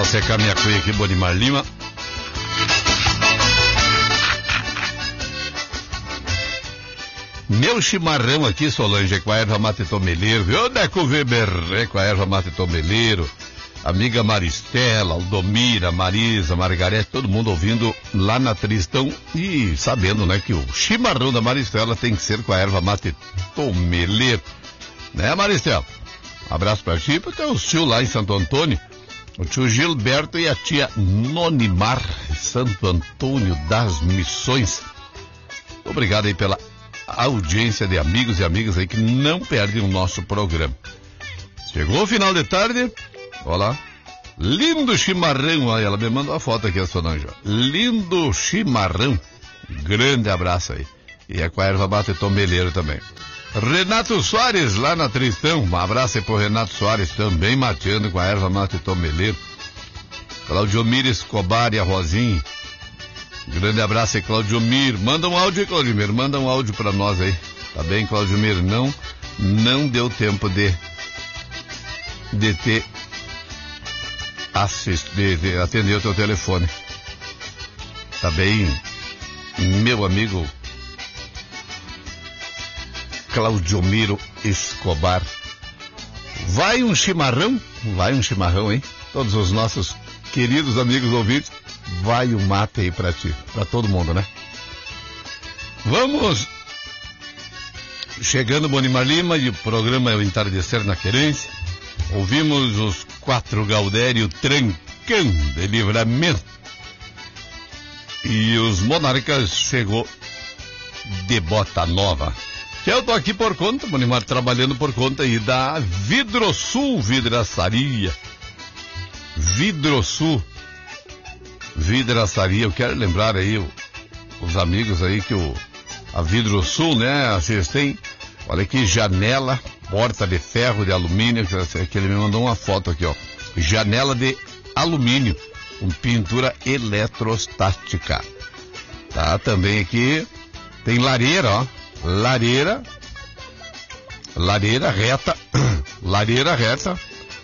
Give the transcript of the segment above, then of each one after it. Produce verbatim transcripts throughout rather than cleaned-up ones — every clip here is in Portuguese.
secar minha cuia aqui, Bonimar Lima. Meu chimarrão aqui, Solange, é com a erva mate tomeleiro, viu? Deco Weber, é com a erva mate tomeleiro. Amiga Maristela, Aldomira, Marisa, Margarete, todo mundo ouvindo lá na Tristão e sabendo, né, que o chimarrão da Maristela tem que ser com a erva mate tomeleiro. Né, Maristela? Abraço pra ti, porque o tio lá em Santo Antônio, o tio Gilberto e a tia Nonimar, Santo Antônio das Missões. Obrigado aí pela audiência de amigos e amigas aí que não perdem o nosso programa. Chegou o final de tarde, olha lá, lindo chimarrão, aí ela me mandou a foto aqui, a Solange, lindo chimarrão, grande abraço aí, e é com a erva mate tomeleiro também. Renato Soares, lá na Tristão, um abraço aí pro Renato Soares, também mateando com a erva mate tomeleiro. Claudiomir Escobar e a Rosinha, grande abraço aí, Claudiomir. Manda um áudio aí, Claudiomir. Manda um áudio pra nós aí. Tá bem, Claudiomir? Não, não deu tempo de, de ter assist, de, de atender o teu telefone. Tá bem, meu amigo Claudiomiro Escobar. Vai um chimarrão? Vai um chimarrão, hein? Todos os nossos queridos amigos ouvintes. Vai um mate aí pra ti, pra todo mundo, né? Vamos chegando, Bonimar Lima, e o programa é o Entardecer na Querência. Ouvimos os quatro Gaudério Trancão de Livramento. E os Monarcas chegou de Bota Nova. Eu tô aqui por conta, Bonimar, trabalhando por conta aí da Vidrosul Vidraçaria. Vidrosul Vidraçaria, eu quero lembrar aí o, os amigos aí que o, a Vidrosul, né, vocês têm, olha aqui, janela, porta de ferro, de alumínio, que, que ele me mandou uma foto aqui, ó, janela de alumínio, com pintura eletrostática, tá, também aqui, tem lareira, ó, lareira, lareira reta, lareira reta,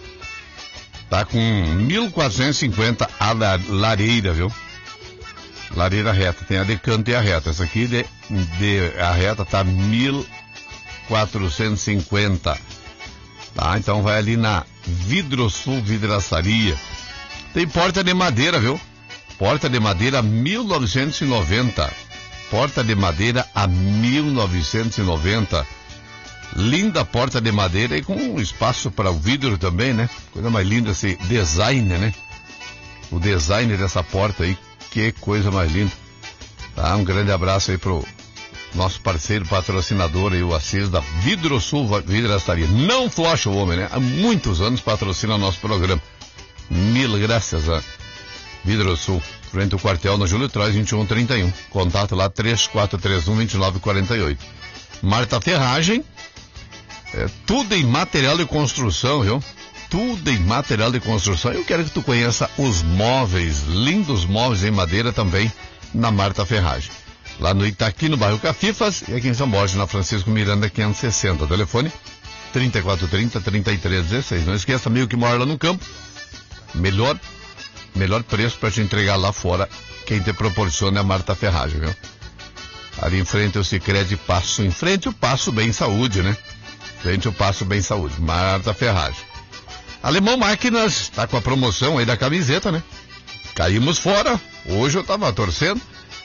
tá com mil quatrocentos e cinquenta a lareira, viu? Lareira reta, tem a de canto e a reta. Essa aqui de, de a reta tá mil quatrocentos e cinquenta. Tá? Então vai ali na Vidrosul Vidraçaria. Tem porta de madeira, viu? Porta de madeira mil novecentos e noventa. Porta de madeira a mil novecentos e noventa. Linda porta de madeira e com espaço para o vidro também, né? Coisa mais linda esse design, né? O design dessa porta aí, que coisa mais linda. Tá? Um grande abraço aí pro nosso parceiro patrocinador aí, o Assis da Vidrosul Vidraçaria. Não flocha o homem, né? Há muitos anos patrocina o nosso programa. Mil graças a Vidrosul. Frente ao quartel na Júlio Traz vinte e um trinta e um. Contato lá três quatro três um, dois nove quatro oito. Marta Ferragem. É, tudo em material de construção, viu? Tudo em material de construção. Eu quero que tu conheça os móveis, lindos móveis em madeira também, na Marta Ferragem. Lá no Itaqui, no bairro Cafifas, e aqui em São Borges, na Francisco Miranda, quinhentos e sessenta. Telefone trinta e quatro trinta, trinta e três dezesseis. Não esqueça, amigo que mora lá no campo, melhor, melhor preço para te entregar lá fora, quem te proporciona é a Marta Ferragem, viu? Ali em frente o Sicredi Passo, em frente o Passo Bem Saúde, né? Frente o Passo Bem Saúde, Marta Ferragem. Alemão Máquinas, tá com a promoção aí da camiseta, né? Caímos fora, hoje eu tava torcendo.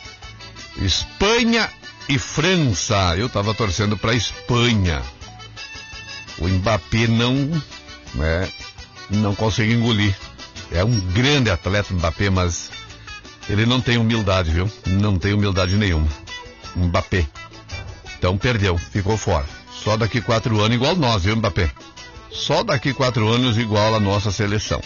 Espanha e França, eu tava torcendo pra Espanha. O Mbappé não, né, não consegue engolir. É um grande atleta, Mbappé, mas ele não tem humildade, viu? Não tem humildade nenhuma. Mbappé. Então perdeu, ficou fora. Só daqui quatro anos igual nós, viu, Mbappé? Só daqui quatro anos igual a nossa seleção.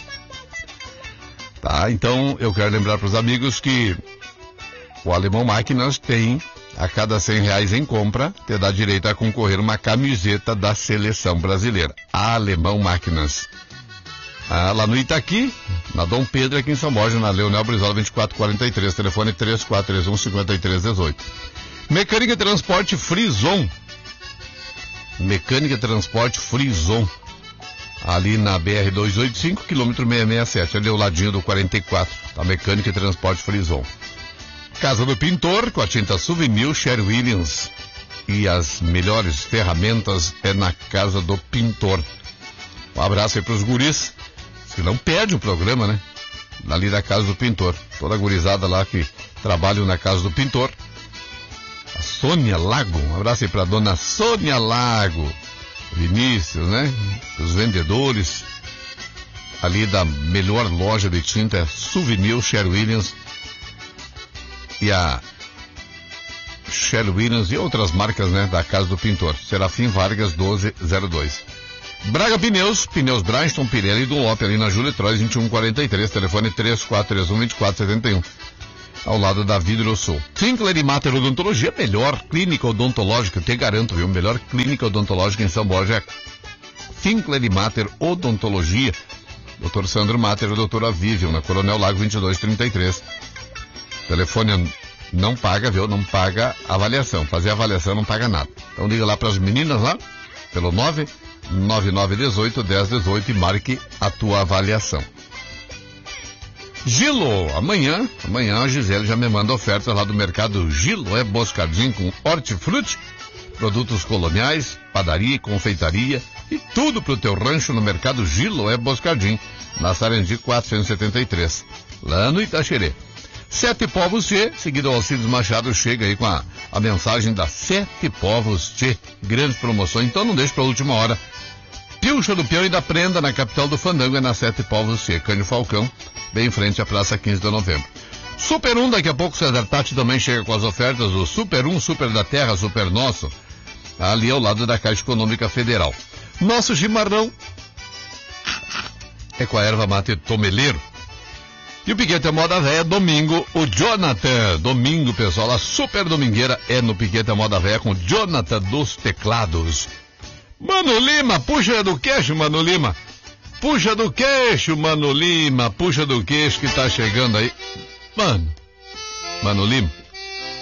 Tá, então eu quero lembrar para os amigos que o Alemão Máquinas tem, a cada cem reais em compra, te dá direito a concorrer uma camiseta da seleção brasileira. Alemão Máquinas. Ah, lá no Itaqui, na Dom Pedro, aqui em São Borja, na Leonel Brizola vinte e quatro quarenta e três, telefone três quatro três um, cinco três um oito. Mecânica e Transporte Frison. Mecânica e Transporte Frison. ali na B R duzentos e oitenta e cinco, quilômetro seiscentos e sessenta e sete, ali ao ladinho do quarenta e quatro, da Mecânica e Transporte Frison. Casa do Pintor, com a tinta Souvenir, Sherry Williams. E as melhores ferramentas é na Casa do Pintor. Um abraço aí pros guris, que não perde o programa, né? Ali da Casa do Pintor. Toda a gurizada lá que trabalham na Casa do Pintor. A Sônia Lago, um abraço aí pra dona Sônia Lago. Vinícius, né? Os vendedores ali da melhor loja de tinta Souvenir, Sherry Williams. E a Sherry Williams e outras marcas, né, da Casa do Pintor. Serafim Vargas doze zero dois. Braga Pneus, Pneus Braston, Pirelli e Dunlop, ali na Júlio Trois vinte e um quarenta e três, telefone três quatro três um, dois quatro sete um, ao lado da Vidro Sul. Finkler e Mater Odontologia, melhor clínica odontológica, eu te garanto, viu, melhor clínica odontológica em São Borja. Finkler e Mater Odontologia, doutor Sandro Mater e doutora Vivian, na Coronel Lago vinte e dois trinta e três. Telefone não paga, viu? Não paga avaliação. Fazer avaliação não paga nada. Então liga lá para as meninas lá, pelo nove nove nove um oito, um zero um oito e marque a tua avaliação. Gilo, amanhã, amanhã a Gisele já me manda oferta lá do mercado Gilo, é Boscardim com hortifruti, produtos coloniais, padaria e confeitaria e tudo pro teu rancho no mercado Gilo, é Boscardim, na Sarandi quatrocentos e setenta e três, lá no Itaxerê. Sete Povos Tchê, seguido ao Alcides Machado, chega aí com a, a mensagem da Sete Povos Tchê, grandes promoções, então não deixe pra última hora. Pilcha do Peão e da Prenda, na capital do Fandango, é na Sete Povos Tchê, Cândido Falcão, bem em frente à Praça quinze de novembro. Super um, daqui a pouco o César Tati também chega com as ofertas, o Super um, Super da Terra, Super Nosso, ali ao lado da Caixa Econômica Federal. Nosso chimarrão é com a erva mate tomeleiro. E o Piquete Moda Véia, domingo, o Jonathan. Domingo, pessoal, a super domingueira é no Piquete Moda Véia com o Jonathan dos Teclados. Mano Lima, puxa do queixo, Mano Lima. Puxa do queixo, Mano Lima. Puxa do queixo que tá chegando aí. Mano, Mano Lima.